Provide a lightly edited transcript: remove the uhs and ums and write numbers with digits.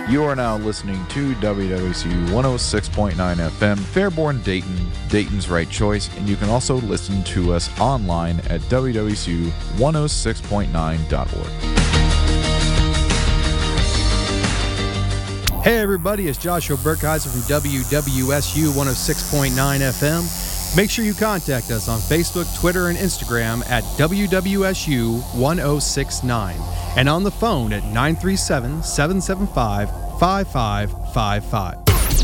You are now listening to WWCU 106.9 FM, Fairborn, Dayton, Dayton's right choice, and you can also listen to us online at WWCU106.9.org. Hey everybody, it's Joshua Burkheiser from WWSU 106.9 FM. Make sure you contact us on Facebook, Twitter, and Instagram at WWSU 1069 and on the phone at 937-775-5555.